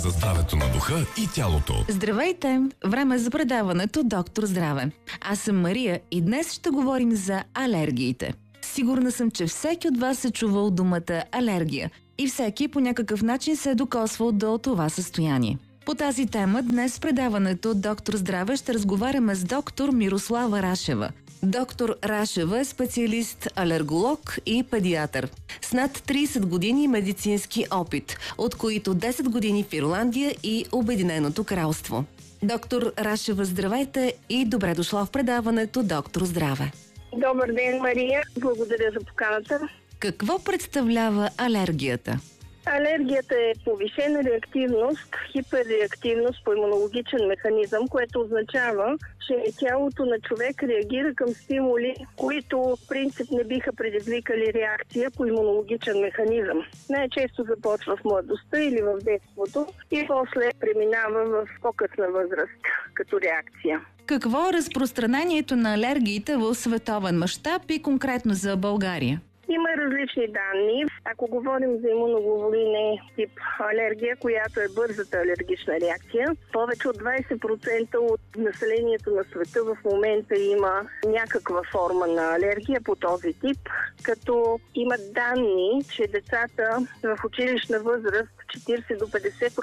за здравето на духа и тялото. Здравейте! Време за предаването Доктор Здраве. Аз съм Мария и днес ще говорим за алергиите. Сигурна съм, че всеки от вас е чувал думата алергия и всеки по някакъв начин се е докосвал до това състояние. По тази тема днес в предаването Доктор Здраве ще разговаряме с доктор Мирослава Рашева. Доктор Рашева е специалист, алерголог и педиатър. С над 30 години медицински опит, от които 10 години в Ирландия и Обединеното кралство. Доктор Рашева, здравейте и добре дошла в предаването Доктор Здраве. Добър ден, Мария. Благодаря за поканата. Какво представлява алергията? Алергията е повишена реактивност, хиперреактивност по имунологичен механизъм, което означава, че тялото на човек реагира към стимули, които в принцип не биха предизвикали реакция по имунологичен механизъм. Най-често започва в младостта или в детството и после преминава в по-късна възраст като реакция. Какво е разпространението на алергиите в световен мащаб и конкретно за България? Има различни данни. Ако говорим за имуноглобулин Е тип алергия, която е бързата алергична реакция, повече от 20% от населението на света в момента има някаква форма на алергия по този тип, като има данни, че децата в училищна възраст 40 до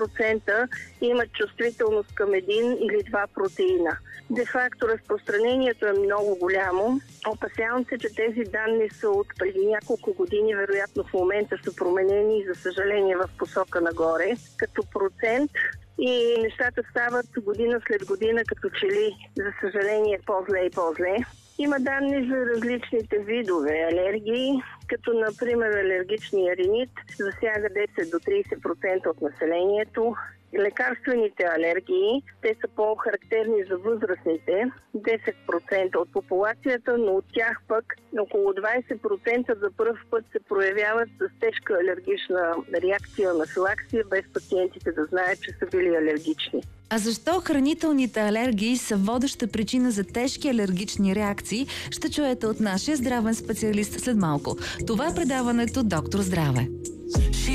50% имат чувствителност към един или два протеина. Де-факто разпространението е много голямо. Опасявам се, че тези данни са от преди няколко години, вероятно в момента са променени и за съжаление в посока нагоре като процент. И нещата стават година след година, като че ли, за съжаление, по-зле и по-зле. Има данни за различните видове алергии, като например алергичния ринит засяга 10 до 30% от населението. Лекарствените алергии, те са по-характерни за възрастните, 10% от популацията, но от тях пък около 20% за пръв път се проявяват с тежка алергична реакция, анафилаксия, без пациентите да знаят, че са били алергични. А защо хранителните алергии са водеща причина за тежки алергични реакции, ще чуете от нашия здравен специалист след малко. Това е предаването Доктор Здраве.